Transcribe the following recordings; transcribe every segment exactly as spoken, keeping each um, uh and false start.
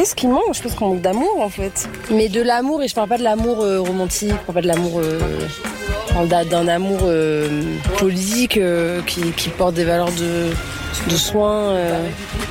Qu'est-ce qui manque ? Je pense qu'on manque d'amour en fait. Mais de l'amour, et je parle pas de l'amour euh, romantique, je parle pas de l'amour... Euh, d'un, d'un amour euh, politique euh, qui, qui porte des valeurs de, de soin, euh,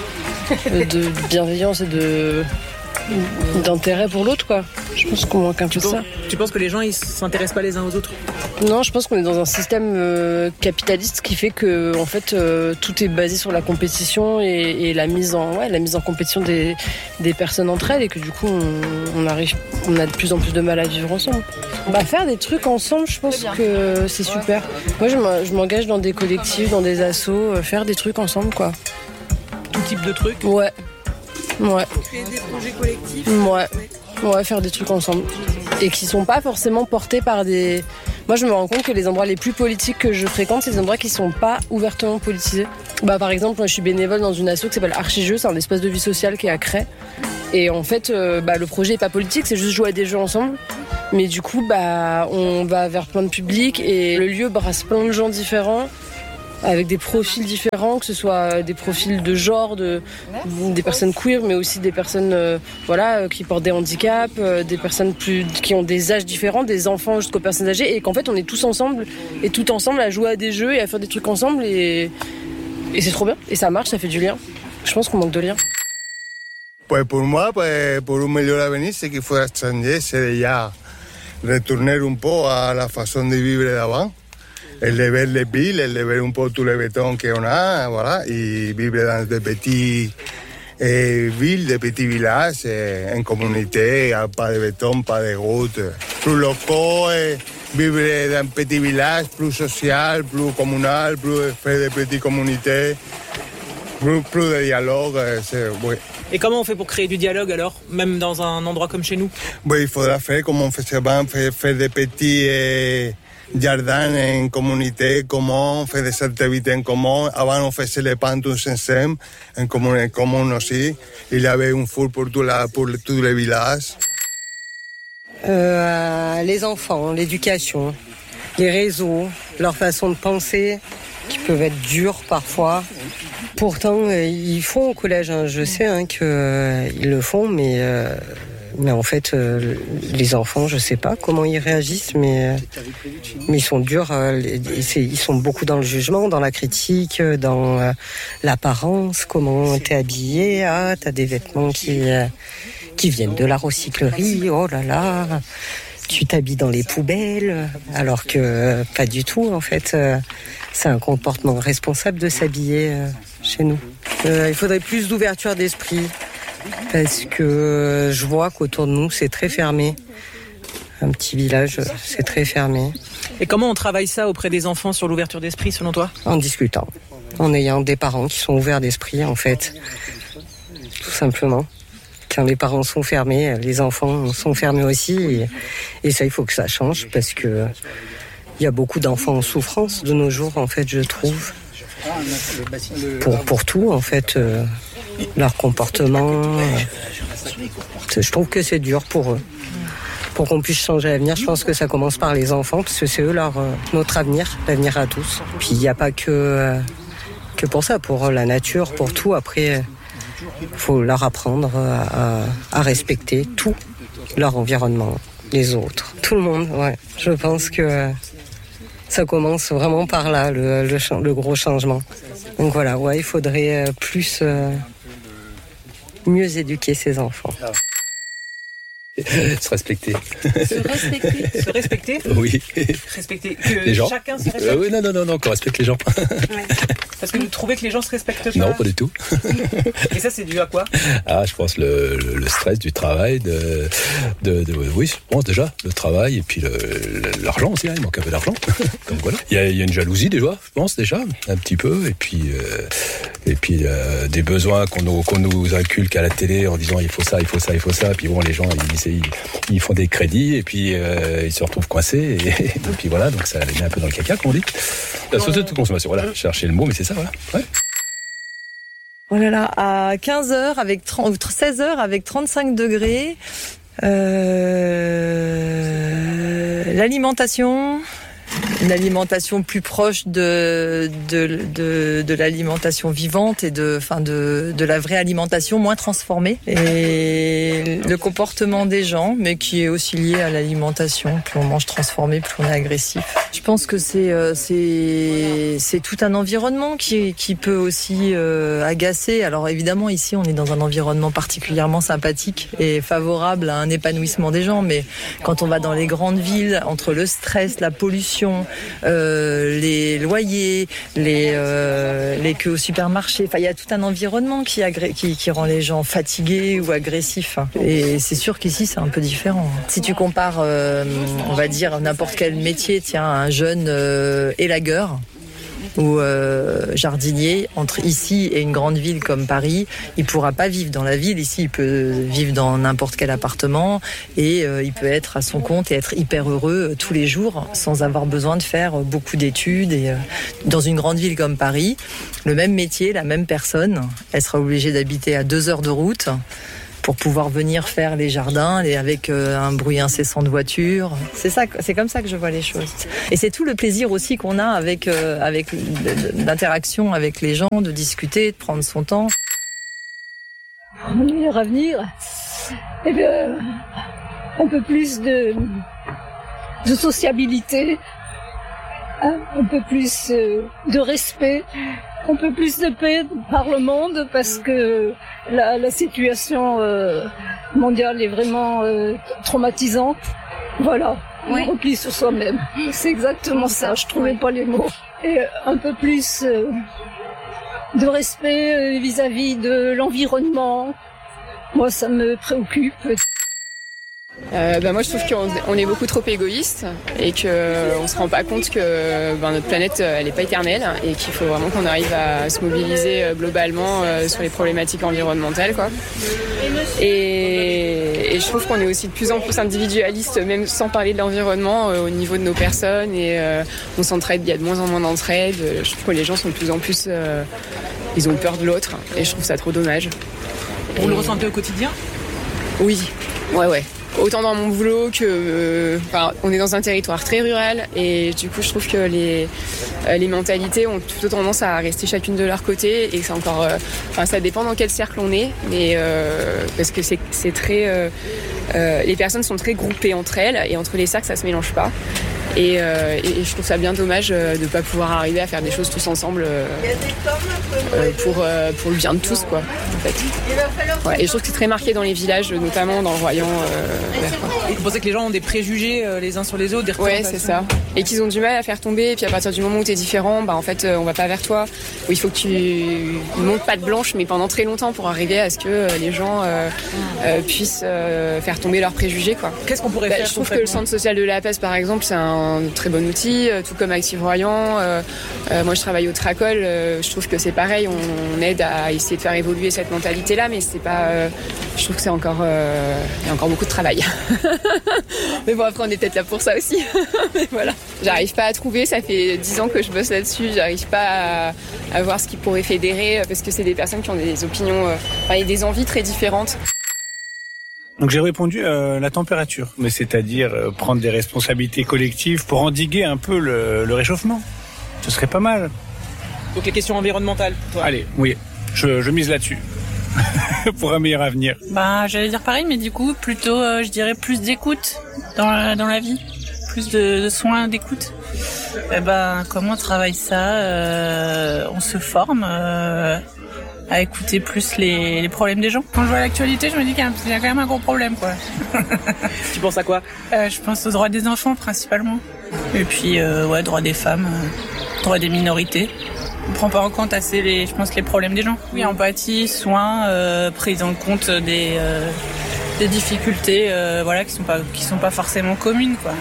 de bienveillance et de, d'intérêt pour l'autre, quoi. Je pense qu'on manque un peu tu penses, ça. Tu penses que les gens ils s'intéressent pas les uns aux autres ? Non, je pense qu'on est dans un système euh, capitaliste qui fait que en fait euh, tout est basé sur la compétition et, et la mise en ouais, la mise en compétition des, des personnes entre elles, et que du coup on, on arrive on a de plus en plus de mal à vivre ensemble. Bah, faire des trucs ensemble, je pense que c'est super. Moi je m'engage dans des collectifs, dans des assos, euh, faire des trucs ensemble, quoi. Tout type de trucs ? Ouais. Ouais. Créer des projets collectifs. Ouais. Ouais, faire des trucs ensemble. Et qui sont pas forcément portés par des... Moi, je me rends compte que les endroits les plus politiques que je fréquente, c'est des endroits qui sont pas ouvertement politisés. Bah, par exemple, moi, je suis bénévole dans une asso qui s'appelle Archijeux, c'est un espace de vie sociale qui est à Cray. Et en fait, euh, bah, le projet est pas politique, c'est juste jouer à des jeux ensemble. Mais du coup, bah, on va vers plein de publics et le lieu brasse plein de gens différents, avec des profils différents, que ce soit des profils de genre, de, des personnes queer, mais aussi des personnes euh, voilà, qui portent des handicaps, euh, des personnes plus, qui ont des âges différents, des enfants jusqu'aux personnes âgées, et qu'en fait on est tous ensemble, et tout ensemble à jouer à des jeux et à faire des trucs ensemble, et, et c'est trop bien, et ça marche, ça fait du lien. Je pense qu'on manque de lien. Pues pour moi, pues pour un meilleur avenir, ce qu'il faut changer, c'est déjà retourner un peu à la façon de vivre d'avant. El de ver les villes, el de ver un peu tous les bétons qu'on a, voilà, et vivre dans des petites eh, villes, des petits villages, eh, en communauté, pas de béton, pas de route. Plus locaux, eh, vivre dans un petit village, plus social, plus communal, plus faire des petites communautés, plus, plus de dialogue, c'est, oui. Et comment on fait pour créer du dialogue alors, même dans un endroit comme chez nous ? Oui, il faudra faire comme on faisait avant, faire, faire des petits... Eh, jardins en communauté commun, faire des activités en commun. Avant, on faisait les pains tous ensemble, en commun, en commun aussi. Il y avait un four pour tous les villages. Euh, les enfants, l'éducation, les réseaux, leur façon de penser, qui peuvent être durs parfois. Pourtant, ils font au collège, hein. Je sais hein, qu'ils euh, le font, mais... Euh, Mais en fait, euh, les enfants, je sais pas comment ils réagissent, mais, mais ils sont durs. Euh, ils sont beaucoup dans le jugement, dans la critique, dans euh, l'apparence, comment t'es habillé, ah, t'as des vêtements qui, euh, qui viennent de la recyclerie, oh là là, tu t'habilles dans les poubelles, alors que euh, pas du tout, en fait. Euh, c'est un comportement responsable de s'habiller euh, chez nous. Euh, il faudrait plus d'ouverture d'esprit. Parce que je vois qu'autour de nous, c'est très fermé. Un petit village, c'est très fermé. Et comment on travaille ça auprès des enfants sur l'ouverture d'esprit, selon toi ? En discutant, en ayant des parents qui sont ouverts d'esprit, en fait. Tout simplement. Quand les parents sont fermés, les enfants sont fermés aussi. Et, et ça, il faut que ça change, parce que il y a beaucoup d'enfants en souffrance de nos jours, en fait, je trouve. Pour, pour tout, en fait... Euh, leur comportement. Je trouve que c'est dur pour eux. Pour qu'on puisse changer l'avenir, je pense que ça commence par les enfants, parce que c'est eux leur, notre avenir, l'avenir à tous. Puis il n'y a pas que, que pour ça, pour la nature, pour tout. Après, il faut leur apprendre à, à respecter tout, leur environnement, les autres, tout le monde. Ouais. Je pense que ça commence vraiment par là, le, le, le gros changement. Donc voilà, ouais, il faudrait plus... Euh, mieux éduquer ses enfants. Se respecter. Se respecter. Se respecter. Oui. Respecter. Que les gens. Chacun se respecte. Euh, oui, non, non, non, non, qu'on respecte les gens. Ouais. Parce que vous trouvez que les gens se respectent pas ? Non, pas du tout. Et ça, c'est dû à quoi ? Ah, je pense le, le, le stress du travail, de, de, de, oui, je pense déjà, le travail, et puis le, le, l'argent aussi, hein, il manque un peu d'argent. Donc voilà. Il y a, il y a une jalousie déjà, je pense déjà, un petit peu, et puis, euh, et puis euh, des besoins qu'on nous, qu'on nous inculque à la télé en disant il faut ça, il faut ça, il faut ça, puis bon, les gens, ils, ils, ils font des crédits, et puis euh, ils se retrouvent coincés, et, et puis voilà, donc ça les met un peu dans le caca, comme on dit. La société de consommation, voilà, chercher le mot, mais c'est ça, voilà. Ouais. Oh là là, à quinze heures, avec trente, seize heures, avec trente-cinq degrés, euh, l'alimentation, une alimentation plus proche de de de, de l'alimentation vivante et de enfin de de la vraie alimentation moins transformée, et le comportement des gens, mais qui est aussi lié à l'alimentation. Plus on mange transformé, plus on est agressif. Je pense que c'est c'est c'est tout un environnement qui qui peut aussi euh, agacer. Alors évidemment ici on est dans un environnement particulièrement sympathique et favorable à un épanouissement des gens, mais quand on va dans les grandes villes, entre le stress, la pollution, euh, les loyers, les, euh, les queues au supermarché, enfin il y a tout un environnement qui, agré- qui, qui rend les gens fatigués ou agressifs. Et c'est sûr qu'ici c'est un peu différent. Si tu compares, euh, on va dire, n'importe quel métier, tiens, un jeune euh, élagueur ou euh, jardinier, entre ici et une grande ville comme Paris, il pourra pas vivre dans la ville. Ici, il peut vivre dans n'importe quel appartement et euh, il peut être à son compte et être hyper heureux euh, tous les jours sans avoir besoin de faire beaucoup d'études. Et euh, dans une grande ville comme Paris, le même métier, la même personne, elle sera obligée d'habiter à deux heures de route pour pouvoir venir faire les jardins et avec euh, un bruit incessant de voitures. C'est ça, c'est comme ça que je vois les choses. Et c'est tout le plaisir aussi qu'on a avec euh, avec l'interaction avec les gens, de discuter, de prendre son temps. Mon meilleur avenir, eh bien, un peu plus de de sociabilité, hein, un peu plus euh, de respect, un peu plus de paix par le monde, parce que la, la situation euh, mondiale est vraiment euh, traumatisante. Voilà, oui. On replie sur soi-même. C'est exactement ça, je trouvais pas les mots. Et un peu plus euh, de respect euh, vis-à-vis de l'environnement. Moi, ça me préoccupe. Euh, bah moi je trouve qu'on on est beaucoup trop égoïste et qu'on ne se rend pas compte que ben, notre planète elle n'est pas éternelle et qu'il faut vraiment qu'on arrive à se mobiliser euh, globalement euh, sur les problématiques environnementales, quoi. Et, et je trouve qu'on est aussi de plus en plus individualiste, même sans parler de l'environnement, euh, au niveau de nos personnes, et euh, on s'entraide, il y a de moins en moins d'entraide. Je trouve que les gens sont de plus en plus euh, ils ont peur de l'autre et je trouve ça trop dommage. Vous et... le ressentez au quotidien ? Oui, ouais ouais. Autant dans mon boulot que, euh, enfin, on est dans un territoire très rural et du coup je trouve que les euh, les mentalités ont plutôt tendance à rester chacune de leur côté et que c'est encore, euh, enfin ça dépend dans quel cercle on est, mais euh, parce que c'est c'est très, euh, euh, les personnes sont très groupées entre elles et entre les cercles ça se mélange pas. Et, euh, et je trouve ça bien dommage de ne pas pouvoir arriver à faire des choses tous ensemble euh, euh, pour, euh, pour le bien de tous, quoi, en fait. Ouais, et je trouve que c'est très marqué dans les villages, notamment dans le Royan. Euh, vert, quoi. Et vous pensez que les gens ont des préjugés euh, les uns sur les autres, des Ouais, c'est ça. Et qu'ils ont du mal à faire tomber. Et puis à partir du moment où tu es différent, bah, en fait, euh, on va pas vers toi. Où il faut que tu montes patte blanche, mais pendant très longtemps pour arriver à ce que euh, les gens euh, euh, puissent euh, faire tomber leurs préjugés, quoi. Qu'est-ce qu'on pourrait bah, faire? Je trouve que le centre social de la Peste, par exemple, c'est un un très bon outil, tout comme Active Royan. Euh, euh, moi, je travaille au Tracol. Euh, je trouve que c'est pareil. On, on aide à essayer de faire évoluer cette mentalité-là, mais c'est pas. Euh, je trouve que c'est encore, euh, il y a encore beaucoup de travail. Mais bon, après, on est peut-être là pour ça aussi. Mais voilà. J'arrive pas à trouver. Ça fait dix ans que je bosse là-dessus. J'arrive pas à, à voir ce qui pourrait fédérer, parce que c'est des personnes qui ont des opinions, euh, enfin, et des envies très différentes. Donc j'ai répondu à la température, mais c'est-à-dire euh, prendre des responsabilités collectives pour endiguer un peu le, le réchauffement. Ce serait pas mal. Donc les questions environnementales, toi. Allez, oui, je, je mise là-dessus. Pour un meilleur avenir. Bah, j'allais dire pareil, mais du coup, plutôt, euh, je dirais plus d'écoute dans la, dans la vie. Plus de, de soins, d'écoute. Et ben, comment on travaille ça euh, On se forme euh, à écouter plus les, les problèmes des gens. Quand je vois l'actualité, je me dis qu'il y a, il y a quand même un gros problème, quoi. Tu penses à quoi? euh, Je pense aux droits des enfants, principalement. Et puis, euh, ouais, droits des femmes, euh, droits des minorités. On prend pas en compte assez, les, je pense, les problèmes des gens. Oui, empathie, soins, euh, prise en compte des, euh, des difficultés, euh, voilà, qui sont pas, qui sont pas forcément communes, quoi.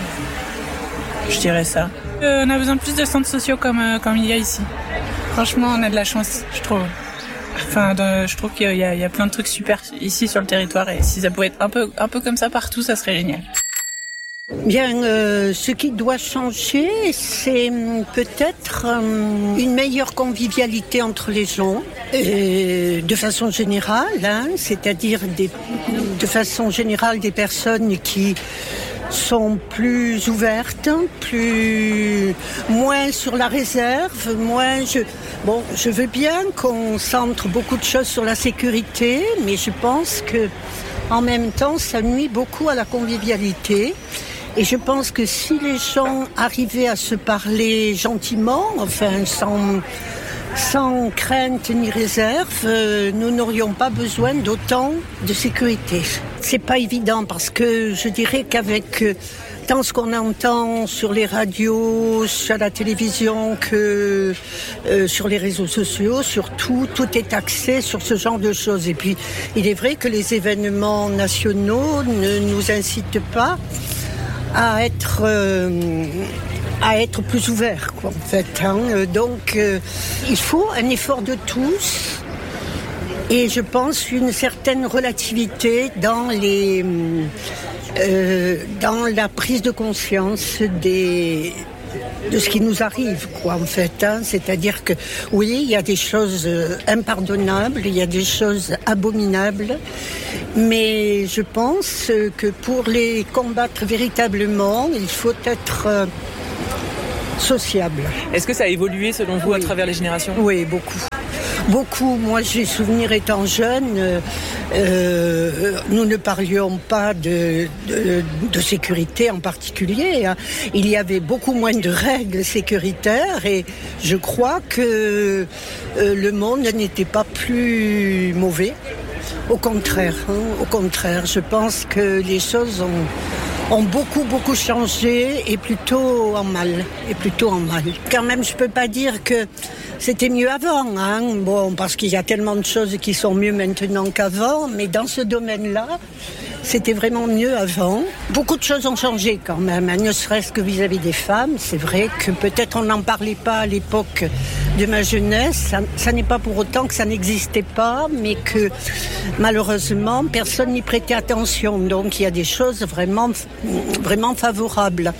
Je dirais ça. Euh, on a besoin de plus de centres sociaux comme, euh, comme il y a ici. Franchement, on a de la chance, je trouve. Enfin, de, je trouve qu'il y a, il y a plein de trucs super ici sur le territoire, et si ça pouvait être un peu, un peu comme ça partout, ça serait génial. Bien, euh, ce qui doit changer, c'est peut-être euh, une meilleure convivialité entre les gens, et de façon générale, hein, c'est-à-dire des, de façon générale des personnes qui sont plus ouvertes, plus moins sur la réserve, moins je bon, je veux bien qu'on centre beaucoup de choses sur la sécurité, mais je pense que en même temps, ça nuit beaucoup à la convivialité. Et je pense que si les gens arrivaient à se parler gentiment, enfin sans sans crainte ni réserve, euh, nous n'aurions pas besoin d'autant de sécurité. C'est pas évident parce que je dirais qu'avec euh, tant ce qu'on entend sur les radios, sur la télévision, que euh, sur les réseaux sociaux, surtout, tout est axé sur ce genre de choses. Et puis, il est vrai que les événements nationaux ne nous incitent pas à être euh, à être plus ouvert, quoi, en fait. Hein. Donc, euh, il faut un effort de tous et je pense une certaine relativité dans les euh, dans la prise de conscience des de ce qui nous arrive, quoi, en fait. Hein. C'est-à-dire que, oui, il y a des choses impardonnables, il y a des choses abominables, mais je pense que pour les combattre véritablement, il faut être euh, sociable. Est-ce que ça a évolué selon vous oui. à travers les générations ? Oui, beaucoup. Beaucoup. Moi, j'ai souvenir étant jeune, euh, euh, nous ne parlions pas de, de, de sécurité en particulier. Hein. Il y avait beaucoup moins de règles sécuritaires et je crois que euh, le monde n'était pas plus mauvais. Au contraire, hein, au contraire, je pense que les choses ont, ont beaucoup, beaucoup changé et plutôt en mal, et plutôt en mal. Quand même, je peux pas dire que c'était mieux avant, hein, bon, parce qu'il y a tellement de choses qui sont mieux maintenant qu'avant, mais dans ce domaine-là, c'était vraiment mieux avant. Beaucoup de choses ont changé quand même, hein, ne serait-ce que vis-à-vis des femmes. C'est vrai que peut-être on n'en parlait pas à l'époque de ma jeunesse. Ça, ça n'est pas pour autant que ça n'existait pas, mais que malheureusement, personne n'y prêtait attention. Donc il y a des choses vraiment, vraiment favorables.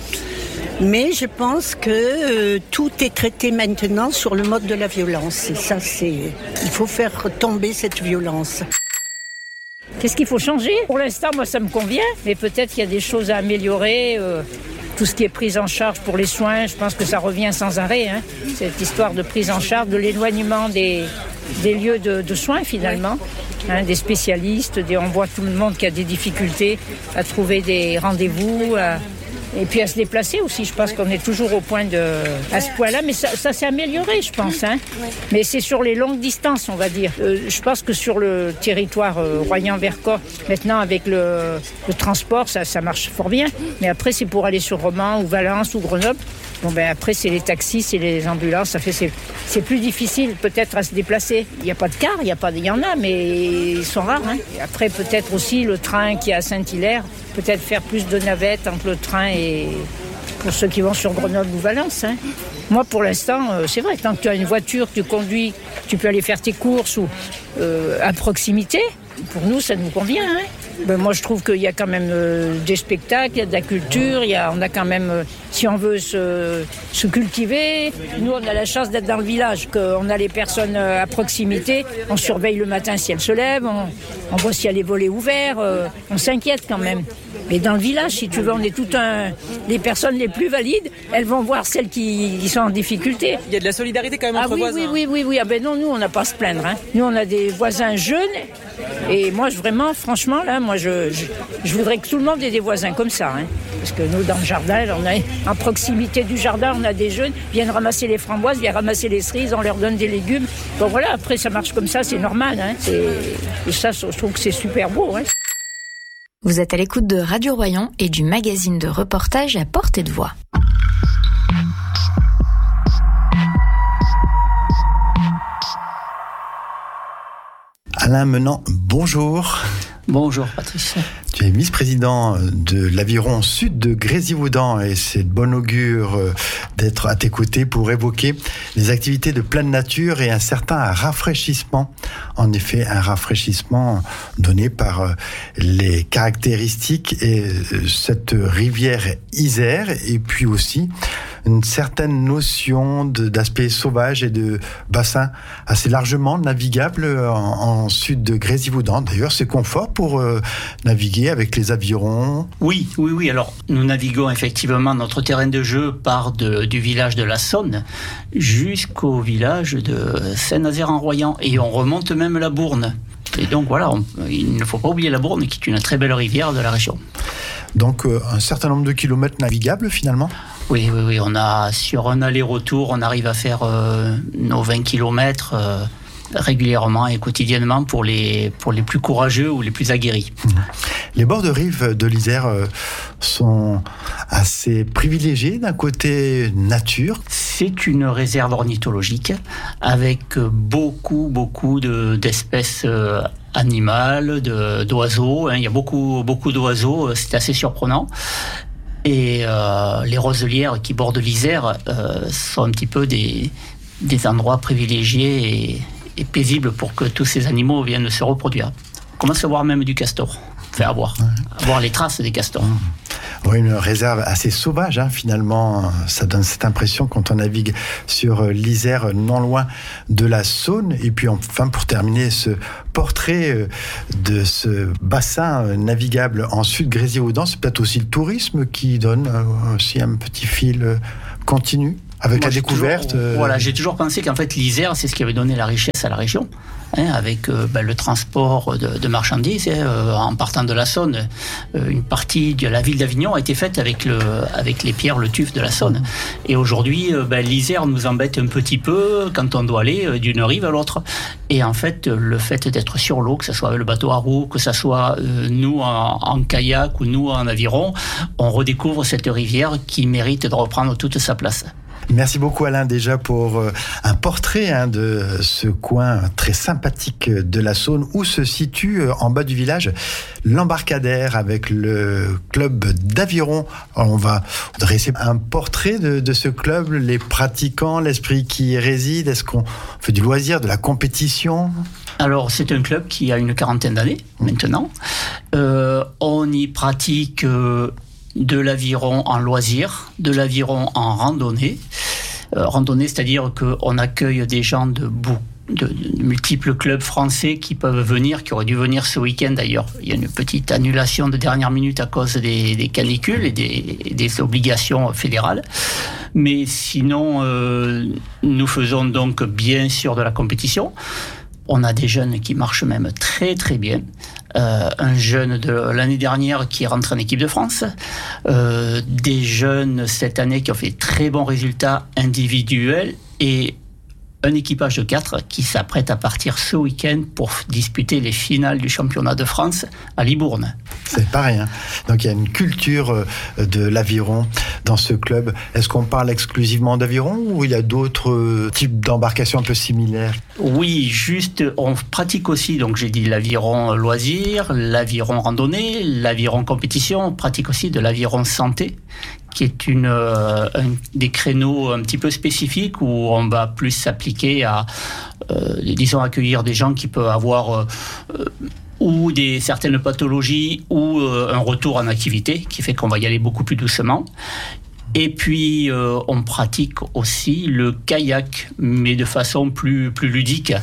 Mais je pense que euh, tout est traité maintenant sur le mode de la violence. Et ça, c'est... il faut faire tomber cette violence. Qu'est-ce qu'il faut changer ? Pour l'instant, moi, ça me convient, mais peut-être qu'il y a des choses à améliorer. Euh, tout ce qui est prise en charge pour les soins, je pense que ça revient sans arrêt. Hein, cette histoire de prise en charge, de l'éloignement des, des lieux de, de soins, finalement. Hein, des spécialistes, des, on voit tout le monde qui a des difficultés à trouver des rendez-vous, à, et puis à se déplacer aussi. Je pense qu'on est toujours au point de, à ce point-là, mais ça, ça s'est amélioré, je pense. Hein. Mais c'est sur les longues distances, on va dire. Euh, je pense que sur le territoire euh, Royan-Vercors, maintenant avec le, le transport, ça, ça marche fort bien. Mais après, c'est pour aller sur Romans ou Valence ou Grenoble. Bon ben après c'est les taxis, c'est les ambulances, ça fait c'est, c'est plus difficile peut-être à se déplacer. Il n'y a pas de car, il y a pas, il y en a, mais ils sont rares. Hein. Et après peut-être aussi le train qui est à Saint-Hilaire, peut-être faire plus de navettes entre le train et pour ceux qui vont sur Grenoble ou Valence. Hein. Moi pour l'instant, euh, c'est vrai, tant que tu as une voiture, tu conduis, tu peux aller faire tes courses ou euh, à proximité. Pour nous, ça nous convient. Hein. Ben, moi, je trouve qu'il y a quand même euh, des spectacles, il y a de la culture, il y a, on a quand même, euh, si on veut se, se cultiver, nous, on a la chance d'être dans le village, qu'on a les personnes euh, à proximité, on surveille le matin si elles se lèvent, on, on voit si y a les volets ouverts, euh, on s'inquiète quand même. Mais dans le village, si tu veux, on est tout un... Les personnes les plus valides, elles vont voir celles qui, qui sont en difficulté. Il y a de la solidarité quand même ah, entre oui, voisins. Oui, oui, oui, oui. Ah ben non, nous, on n'a pas à se plaindre. Hein. Nous, on a des voisins jeunes. Et moi, je, vraiment, franchement, là, moi, je, je, je voudrais que tout le monde ait des voisins comme ça. Hein. Parce que nous, dans le jardin, on a, en proximité du jardin, on a des jeunes qui viennent ramasser les framboises, viennent ramasser les cerises, on leur donne des légumes. Bon, voilà, après, ça marche comme ça, c'est normal. Hein. C'est, et ça, je trouve que c'est super beau. Hein. Vous êtes à l'écoute de Radio Royan et du magazine de reportage à portée de voix. Alain Menant, bonjour. Bonjour Patrice. Tu es vice-président de l'Aviron Sud de Grésivaudan et c'est de bon augure d'être à tes côtés pour évoquer les activités de pleine nature et un certain rafraîchissement. En effet, un rafraîchissement donné par les caractéristiques et cette rivière Isère et puis aussi une certaine notion de, d'aspect sauvage et de bassin assez largement navigable en, en sud de Grésivaudan. D'ailleurs, c'est confort pour euh, naviguer naviguez avec les avirons? Oui, oui, oui. Alors, nous naviguons effectivement. Notre terrain de jeu part de, du village de la Saône jusqu'au village de Saint-Nazaire-en-Royan. Et on remonte même la Bourne. Et donc voilà, on, il ne faut pas oublier la Bourne, qui est une très belle rivière de la région. Donc euh, un certain nombre de kilomètres navigables finalement? Oui, oui, oui. On a, sur un aller-retour, on arrive à faire euh, nos vingt kilomètres euh, régulièrement et quotidiennement pour les, pour les plus courageux ou les plus aguerris. Les bords de rive de l'Isère euh, sont assez privilégiés d'un côté nature. C'est une réserve ornithologique avec beaucoup, beaucoup de, d'espèces euh, animales, de, d'oiseaux. Hein. Il y a beaucoup, beaucoup d'oiseaux, c'est assez surprenant. Et euh, les roselières qui bordent l'Isère euh, sont un petit peu des, des endroits privilégiés et, et paisibles pour que tous ces animaux viennent se reproduire. On commence à voir même du castor, enfin à voir, à voir les traces des castors. Mmh. Oui, une réserve assez sauvage, hein, finalement. Ça donne cette impression quand on navigue sur l'Isère, non loin de la Saône. Et puis enfin, pour terminer ce portrait de ce bassin navigable en sud Grésivaudan, c'est peut-être aussi le tourisme qui donne aussi un petit fil continu avec Moi, la découverte. Toujours, euh... Voilà, j'ai toujours pensé qu'en fait l'Isère, c'est ce qui avait donné la richesse à la région. Hein, avec euh, ben, le transport de, de marchandises, hein, euh, en partant de la Saône, euh, une partie de la ville d'Avignon a été faite avec, le, avec les pierres, le tuf de la Saône. Et aujourd'hui, euh, ben, l'Isère nous embête un petit peu quand on doit aller euh, d'une rive à l'autre. Et en fait, le fait d'être sur l'eau, que ce soit avec le bateau à roues, que ce soit euh, nous en, en kayak ou nous en aviron, on redécouvre cette rivière qui mérite de reprendre toute sa place. Merci beaucoup Alain déjà pour euh, un portrait hein, de ce coin très sympathique de la Saône où se situe euh, en bas du village l'embarcadère avec le club d'aviron. Alors, on va dresser un portrait de, de ce club, les pratiquants, l'esprit qui y réside. Est-ce qu'on fait du loisir, de la compétition ? Alors, c'est un club qui a une quarantaine d'années maintenant. Euh, on y pratique... Euh, de l'aviron en loisir, de l'aviron en randonnée. Euh, randonnée, c'est-à-dire qu'on accueille des gens de, bou- de, de multiples clubs français qui peuvent venir, qui auraient dû venir ce week-end d'ailleurs. Il y a une petite annulation de dernière minute à cause des, des canicules et des, des obligations fédérales. Mais sinon, euh, nous faisons donc bien sûr de la compétition. On a des jeunes qui marchent même très très bien. Euh, un jeune de l'année dernière qui est rentré en équipe de France. Euh, des jeunes cette année qui ont fait très bons résultats individuels et un équipage de quatre qui s'apprête à partir ce week-end pour disputer les finales du championnat de France à Libourne. C'est pas rien. Donc il y a une culture de l'aviron dans ce club. Est-ce qu'on parle exclusivement d'aviron ou il y a d'autres types d'embarcations un peu similaires ? Oui, juste, on pratique aussi, donc j'ai dit l'aviron loisir, l'aviron randonnée, l'aviron compétition, on pratique aussi de l'aviron santé, qui est une, euh, un, des créneaux un petit peu spécifiques où on va plus s'appliquer à, euh, disons, accueillir des gens qui peuvent avoir euh, euh, ou des, certaines pathologies ou euh, un retour en activité, qui fait qu'on va y aller beaucoup plus doucement. Et puis, euh, on pratique aussi le kayak, mais de façon plus, plus ludique,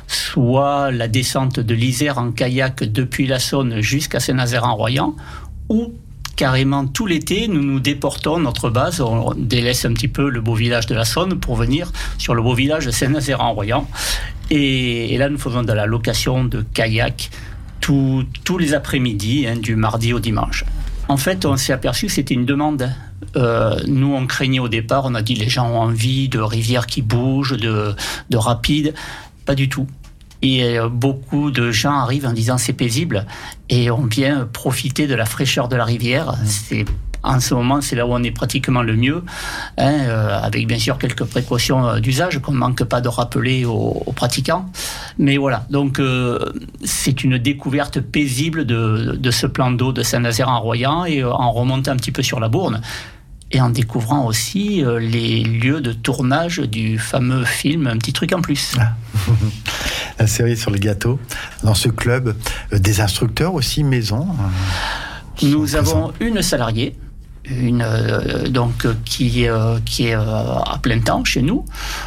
soit la descente de l'Isère en kayak depuis la Saône jusqu'à Saint-Nazaire-en-Royan, ou carrément tout l'été, nous nous déportons notre base, on délaisse un petit peu le beau village de la Saône pour venir sur le beau village de Saint-Nazaire-en-Royan. Et, et là, nous faisons de la location de kayak tous, tous les après-midi, hein, du mardi au dimanche. En fait, on s'est aperçu que c'était une demande. Euh, nous, on craignait au départ, on a dit les gens ont envie de rivières qui bougent, de, de rapides. Pas du tout. Et beaucoup de gens arrivent en disant c'est paisible et on vient profiter de la fraîcheur de la rivière. C'est, en ce moment, c'est là où on est pratiquement le mieux, hein, euh, avec bien sûr quelques précautions d'usage qu'on ne manque pas de rappeler aux, aux pratiquants. Mais voilà, donc euh, c'est une découverte paisible de, de ce plan d'eau de Saint-Nazaire-en-Royan et euh, en remontant un petit peu sur la Bourne. Et en découvrant aussi euh, les lieux de tournage du fameux film Un petit truc en plus. Ah. La série sur le gâteau. Dans ce club, euh, des instructeurs aussi maison. Euh, Nous avons une salariée, une, euh, donc, qui, euh, qui est euh, à plein temps chez nous,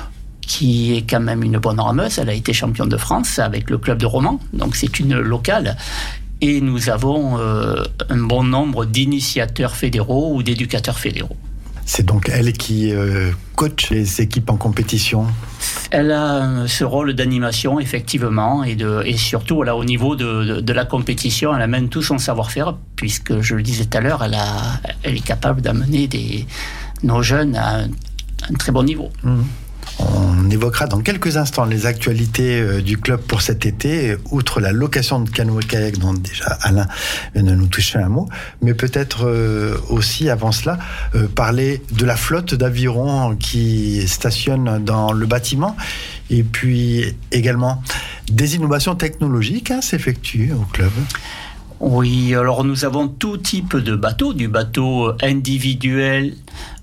qui est quand même une bonne rameuse. Elle a été championne de France avec le club de Romans, donc c'est une locale. Et nous avons euh, un bon nombre d'initiateurs fédéraux ou d'éducateurs fédéraux. C'est donc elle qui euh, coach les équipes en compétition. Elle a ce rôle d'animation, effectivement, et, de, et surtout là, au niveau de, de, de la compétition, elle amène tout son savoir-faire, puisque, je le disais tout à l'heure, elle, a, elle est capable d'amener des, nos jeunes à un, un très bon niveau. Mmh. On évoquera dans quelques instants les actualités du club pour cet été, outre la location de canoë-kayak dont déjà Alain vient de nous toucher un mot, mais peut-être aussi avant cela parler de la flotte d'avirons qui stationne dans le bâtiment, et puis également des innovations technologiques hein, s'effectuent au club. Oui, alors nous avons tout type de bateaux, du bateau individuel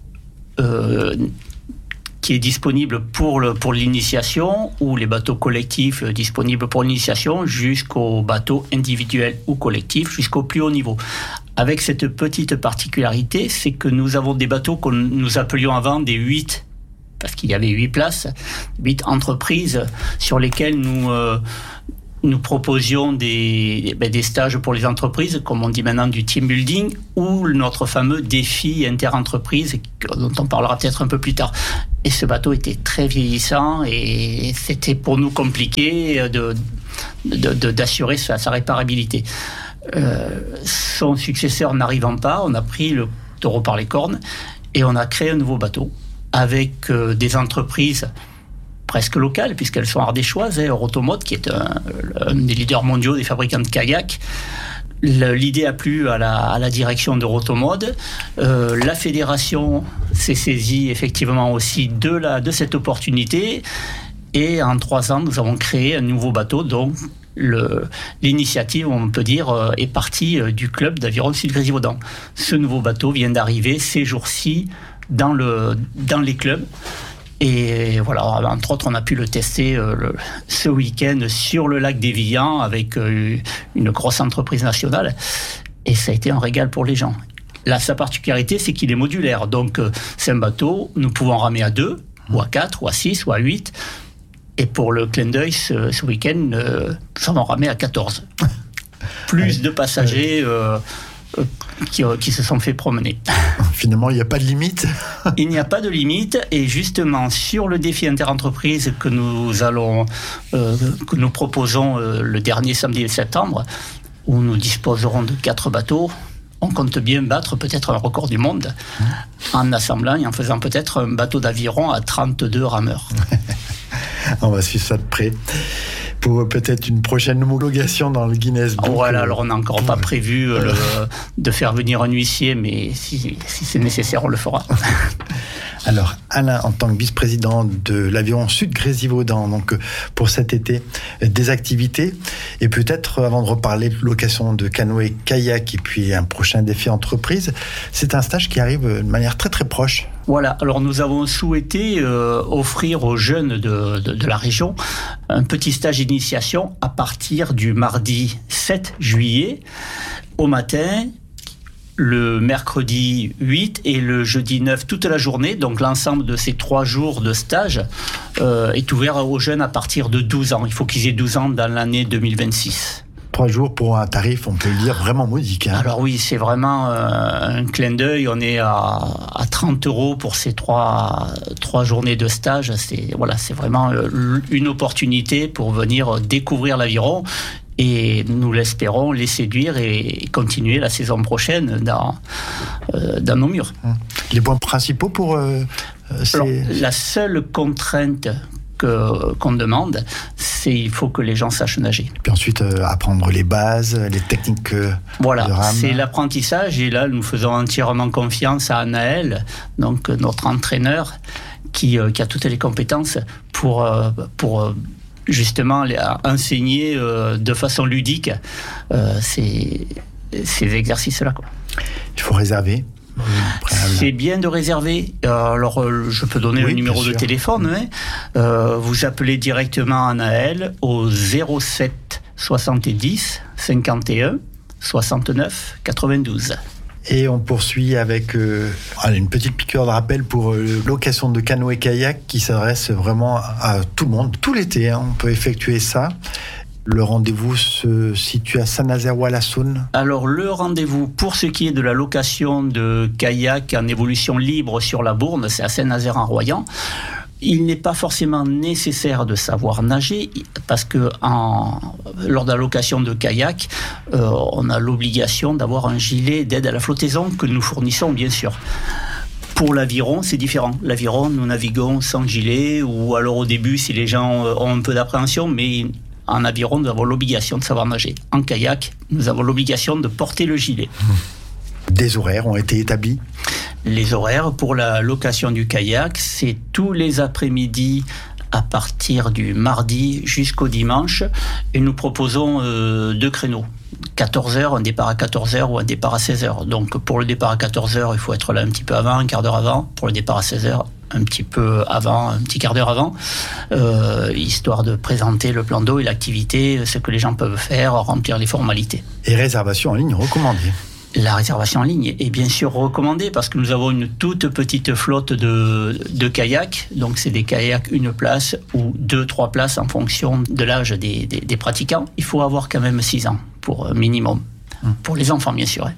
euh, qui est disponible pour, le, pour l'initiation, ou les bateaux collectifs disponibles pour l'initiation, jusqu'aux bateaux individuels ou collectifs, jusqu'au plus haut niveau. Avec cette petite particularité, c'est que nous avons des bateaux que nous appelions avant des huit, parce qu'il y avait huit places, huit entreprises sur lesquelles nous... Euh, Nous proposions des, ben des stages pour les entreprises, comme on dit maintenant du team building, ou notre fameux défi inter-entreprise, dont on parlera peut-être un peu plus tard. Et ce bateau était très vieillissant et c'était pour nous compliqué de, de, de, d'assurer sa, sa réparabilité. Euh, son successeur n'arrivant pas, on a pris le taureau par les cornes et on a créé un nouveau bateau avec euh, des entreprises presque locales, puisqu'elles sont ardéchoises, hein, Rotomode, qui est un, un des leaders mondiaux des fabricants de kayak. Le, l'idée a plu à la, à la direction de Rotomode. Euh, la fédération s'est saisie effectivement aussi de, la, de cette opportunité. Et en trois ans, nous avons créé un nouveau bateau. Donc, le, l'initiative, on peut dire, est partie du club d'Aviron Sud-Grésivaudan. Ce nouveau bateau vient d'arriver ces jours-ci dans, le, dans les clubs. Et voilà, entre autres, on a pu le tester euh, le, ce week-end sur le lac des Villans avec euh, une grosse entreprise nationale. Et ça a été un régal pour les gens. Là, sa particularité, c'est qu'il est modulaire. Donc, euh, c'est un bateau, nous pouvons ramer à deux, ou à quatre, ou à six, ou à huit. Et pour le clin d'œil, ce, ce week-end, euh, nous avons ramé à quatorze. Plus de passagers... Euh, Qui, qui se sont fait promener. Finalement, il n'y a pas de limite. Il n'y a pas de limite, et justement sur le défi interentreprise que nous allons, euh, que nous proposons euh, le dernier samedi de septembre, où nous disposerons de quatre bateaux, on compte bien battre peut-être un record du monde mmh. en assemblant et en faisant peut-être un bateau d'aviron à trente-deux rameurs. On va suivre ça de près. Pour peut-être une prochaine homologation dans le Guinness Book. Voilà, alors on n'a encore pas prévu le, de faire venir un huissier, mais si, si c'est nécessaire, on le fera. Alors, Alain, en tant que vice-président de l'Aviron Sud-Grésivaudan, donc pour cet été, des activités, et peut-être, avant de reparler de location de canoë-kayak et puis un prochain défi entreprise, c'est un stage qui arrive de manière très très proche. Voilà, alors nous avons souhaité euh, offrir aux jeunes de, de, de la région un petit stage d'initiation à partir du mardi sept juillet au matin, le mercredi huit et le jeudi neuf toute la journée. Donc l'ensemble de ces trois jours de stage euh, est ouvert aux jeunes à partir de douze ans. Il faut qu'ils aient douze ans dans l'année deux mille vingt-six. Trois jours pour un tarif, on peut le dire, vraiment modique. Hein. Alors oui, c'est vraiment euh, un clin d'œil. On est à, à trente euros pour ces trois, trois journées de stage. C'est, voilà, c'est vraiment euh, une opportunité pour venir découvrir l'aviron. Et nous l'espérons les séduire et continuer la saison prochaine dans, euh, dans nos murs. Les points principaux pour... Euh, ces... Alors, la seule contrainte que, qu'on demande, c'est qu'il faut que les gens sachent nager. Puis ensuite, euh, apprendre les bases, les techniques euh, voilà, de rame. C'est l'apprentissage. Et là, nous faisons entièrement confiance à Anaël, donc notre entraîneur, qui, euh, qui a toutes les compétences pour... Euh, pour euh, justement enseigner euh, de façon ludique euh, ces, ces exercices-là, quoi. Il faut réserver. C'est bien de réserver. Alors, je peux donner oui, le numéro de téléphone. Hein. Euh, vous appelez directement Anaël au zéro sept soixante-dix cinquante et un soixante-neuf quatre-vingt-douze. Et on poursuit avec euh, une petite piqûre de rappel pour euh, location de canoë-kayak qui s'adresse vraiment à tout le monde, tout l'été. Hein, on peut effectuer ça. Le rendez-vous se situe à Saint-Nazaire-Wallis-Saône. Alors le rendez-vous pour ce qui est de la location de kayak en évolution libre sur la Bourne, c'est à Saint-Nazaire-en-Royan. Il n'est pas forcément nécessaire de savoir nager parce que en, lors de la location de kayak, euh, on a l'obligation d'avoir un gilet d'aide à la flottaison que nous fournissons bien sûr. Pour l'aviron, c'est différent. L'aviron, nous naviguons sans gilet ou alors au début si les gens ont un peu d'appréhension, mais en aviron, nous avons l'obligation de savoir nager. En kayak, nous avons l'obligation de porter le gilet. Des horaires ont été établis ? Les horaires pour la location du kayak, c'est tous les après-midi à partir du mardi jusqu'au dimanche. Et nous proposons euh, deux créneaux. quatorze heures, un départ à quatorze heures ou un départ à seize heures. Donc pour le départ à quatorze heures, il faut être là un petit peu avant, un quart d'heure avant. Pour le départ à seize heures, un petit peu avant, un petit quart d'heure avant, euh, histoire de présenter le plan d'eau et l'activité, ce que les gens peuvent faire, remplir les formalités. Et réservation en ligne recommandée ? La réservation en ligne est bien sûr recommandée parce que nous avons une toute petite flotte de, de kayaks. Donc c'est des kayaks une place ou deux, trois places en fonction de l'âge des, des, des pratiquants. Il faut avoir quand même six ans pour minimum. Hum. Pour les enfants bien sûr.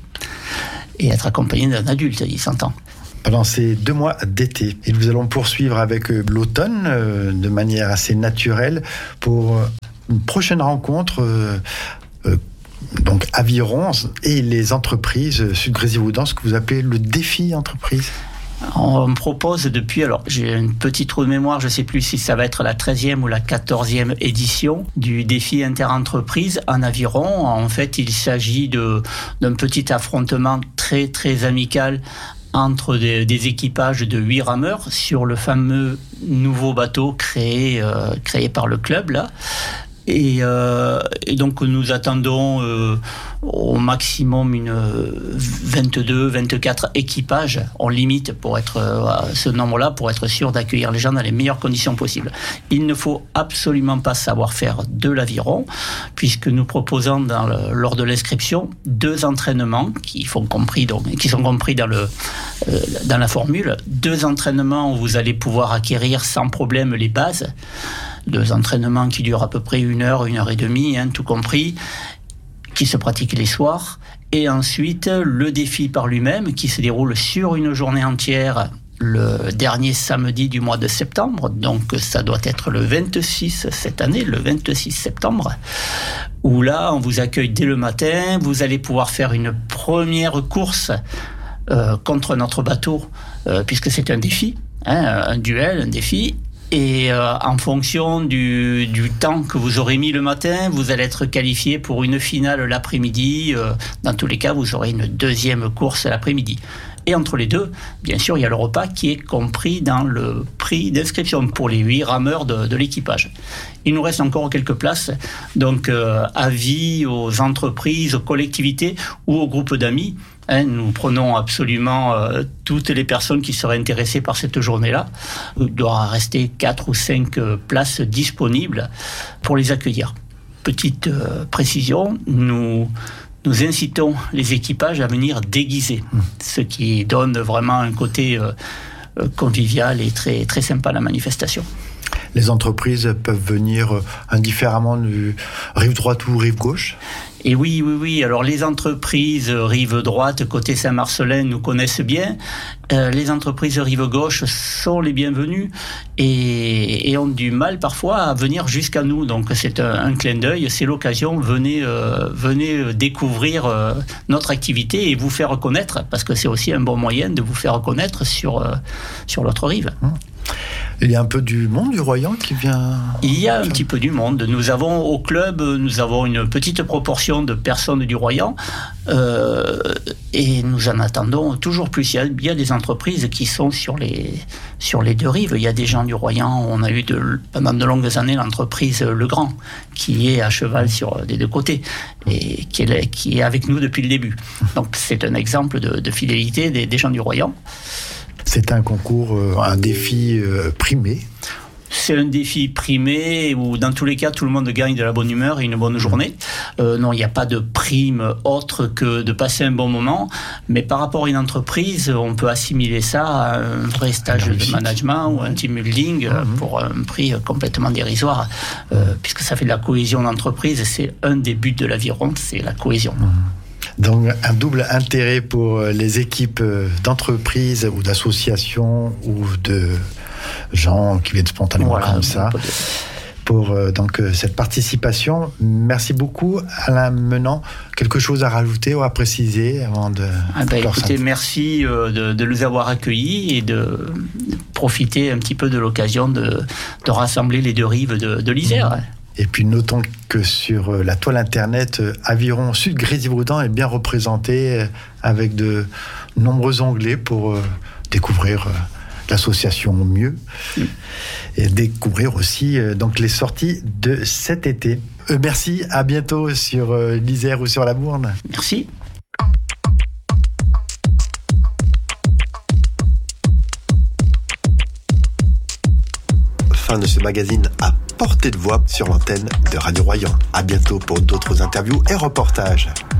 Et être accompagné d'un adulte, il s'entend. Pendant ces deux mois d'été. Et nous allons poursuivre avec l'automne euh, de manière assez naturelle pour une prochaine rencontre euh, euh, donc Aviron et les entreprises Sud-Grésivaudan, ce que vous appelez le défi entreprise. On me propose depuis, alors j'ai un petit trou de mémoire, je ne sais plus si ça va être la treizième ou la quatorzième édition du défi interentreprise en aviron. En fait, il s'agit de, d'un petit affrontement très très amical entre des, des équipages de huit rameurs sur le fameux nouveau bateau créé, euh, créé par le club là. Et, euh, et donc nous attendons euh, au maximum une vingt-deux, vingt-quatre équipages. On limite pour être euh, ce nombre-là pour être sûr d'accueillir les gens dans les meilleures conditions possibles. Il ne faut absolument pas savoir faire de l'aviron, puisque nous proposons dans le, lors de l'inscription deux entraînements qui font compris donc qui sont compris dans le euh, dans la formule. Deux entraînements où vous allez pouvoir acquérir sans problème les bases. Deux entraînements qui durent à peu près une heure, une heure et demie, hein, tout compris, qui se pratiquent les soirs. Et ensuite, le défi par lui-même, qui se déroule sur une journée entière, le dernier samedi du mois de septembre. Donc, ça doit être le vingt-six cette année, le vingt-six septembre, où là, on vous accueille dès le matin. Vous allez pouvoir faire une première course euh, contre notre bateau, euh, puisque c'est un défi, hein, un duel, un défi. Et euh, en fonction du, du temps que vous aurez mis le matin, vous allez être qualifié pour une finale l'après-midi. Euh, dans tous les cas, vous aurez une deuxième course l'après-midi. Et entre les deux, bien sûr, il y a le repas qui est compris dans le prix d'inscription pour les huit rameurs de, de l'équipage. Il nous reste encore quelques places, donc euh, avis aux entreprises, aux collectivités ou aux groupes d'amis. Hein, nous prenons absolument euh, toutes les personnes qui seraient intéressées par cette journée-là. Il doit rester quatre ou cinq euh, places disponibles pour les accueillir. Petite euh, précision, nous... Nous incitons les équipages à venir déguisés, mmh. ce qui donne vraiment un côté euh, convivial et très, très sympa à la manifestation. Les entreprises peuvent venir indifféremment du rive droite ou rive gauche ? Et oui, oui, oui. Alors les entreprises rive droite, côté Saint-Marcellin, nous connaissent bien. Euh, les entreprises rive gauche sont les bienvenues et, et ont du mal parfois à venir jusqu'à nous. Donc c'est un, un clin d'œil, c'est l'occasion. Venez, euh, venez découvrir euh, notre activité et vous faire connaître, parce que c'est aussi un bon moyen de vous faire connaître sur, euh, sur l'autre rive. Mmh. Il y a un peu du monde du Royan qui vient... Il y a un petit peu du monde. Nous avons au club, nous avons une petite proportion de personnes du Royan euh, et nous en attendons toujours plus. Il y a, il y a des entreprises qui sont sur les, sur les deux rives. Il y a des gens du Royan. On a eu de, pendant de longues années l'entreprise Le Grand qui est à cheval sur des deux côtés et qui est, qui est avec nous depuis le début. Donc c'est un exemple de, de fidélité des, des gens du Royan. C'est un concours, un défi primé. c'est un défi primé où dans tous les cas tout le monde gagne de la bonne humeur et une bonne journée. Euh, non, il n'y a pas de prime autre que de passer un bon moment, mais par rapport à une entreprise, on peut assimiler ça à un vrai stage de management ou un team building mmh. pour un prix complètement dérisoire, euh, puisque ça fait de la cohésion d'entreprise et c'est un des buts de l'aviron, c'est la cohésion. Mmh. Donc un double intérêt pour les équipes d'entreprise ou d'associations ou de gens qui viennent spontanément voilà, comme ça pour euh, donc cette participation. Merci beaucoup Alain Menant. Quelque chose à rajouter ou à préciser avant de... Ah ben, écoutez, merci euh, de, de nous avoir accueillis et de, de profiter un petit peu de l'occasion de, de rassembler les deux rives de, de l'Isère. Mmh. Et puis notons que sur la toile internet, Aviron Sud Grésivaudan est bien représenté avec de nombreux onglets pour découvrir l'association mieux et découvrir aussi donc les sorties de cet été. Euh, merci, à bientôt sur l'Isère ou sur la Bourne. Merci. Fin de ce magazine à portée de voix sur l'antenne de Radio Royan. À bientôt pour d'autres interviews et reportages.